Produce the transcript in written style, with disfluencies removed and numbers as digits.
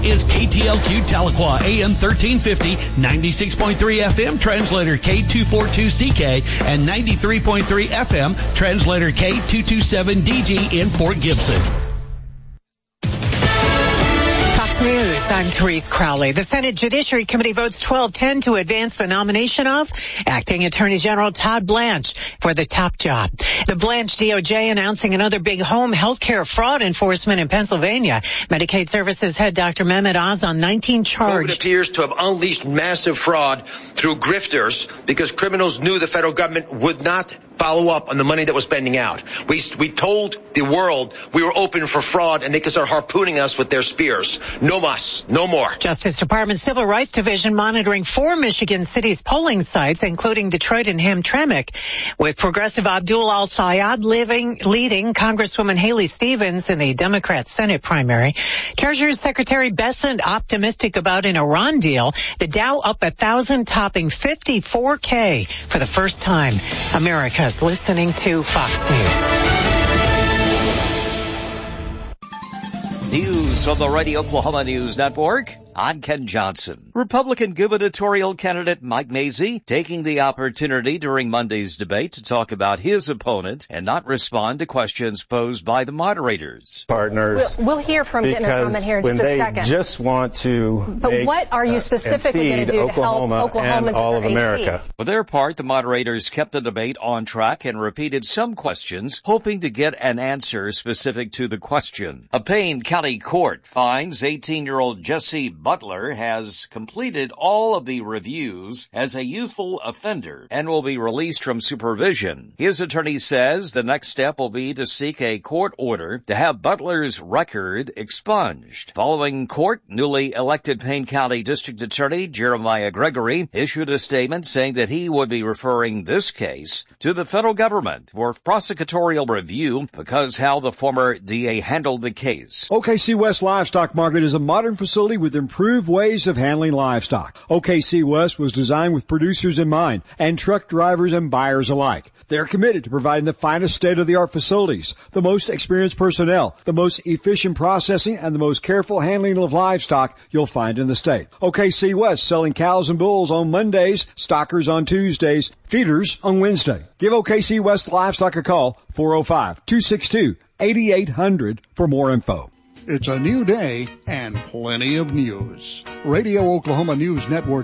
is KTLQ Tahlequah, AM 1350, 96.3 FM, translator K242CK, and 93.3 FM, translator K227DG in Fort Gibson. News. I'm Therese Crowley. The Senate Judiciary Committee votes 12-10 to advance the nomination of Acting Attorney General Todd Blanche for the top job. The Blanche DOJ announcing another big home health care fraud enforcement in Pennsylvania. Medicaid Services head Dr. Mehmet Oz on 19 charges. COVID appears to have unleashed massive fraud through grifters because criminals knew the federal government would not follow up on the money that was spending out. We told the world we were open for fraud and they could start harpooning us with their spears. No mas, no more. Justice Department Civil Rights Division monitoring 4 Michigan cities polling sites, including Detroit and Hamtramck, with progressive Abdul Al-Sayed leading Congresswoman Haley Stevens in the Democrat Senate primary. Treasury Secretary Bessent optimistic about an Iran deal. The Dow up 1,000, topping 54K for the first time. America's listening to Fox News. News from the Radio Oklahoma News Network. I'm Ken Johnson. Republican gubernatorial candidate Mike Mazzei taking the opportunity during Monday's debate to talk about his opponent and not respond to questions posed by the moderators. Partners. We'll hear from getting a comment here in just a second. When they just want to But what are you specifically going to do to help Oklahomans and all of America? For their part, the moderators kept the debate on track and repeated some questions, hoping to get an answer specific to the question. A Payne County court finds 18-year-old Jesse Butler has completed all of the reviews as a youthful offender and will be released from supervision. His attorney says the next step will be to seek a court order to have Butler's record expunged. Following court, newly elected Payne County District Attorney Jeremiah Gregory issued a statement saying that he would be referring this case to the federal government for prosecutorial review because how the former DA handled the case. OKC West Livestock Market is a modern facility with improved ways of handling livestock. OKC West was designed with producers in mind and truck drivers and buyers alike. They're committed to providing the finest state-of-the-art facilities, the most experienced personnel, the most efficient processing, and the most careful handling of livestock you'll find in the state. OKC West selling cows and bulls on Mondays, stockers on Tuesdays, feeders on Wednesday. Give OKC West Livestock a call, 405-262-8800 for more info. It's a new day and plenty of news. Radio Oklahoma News Network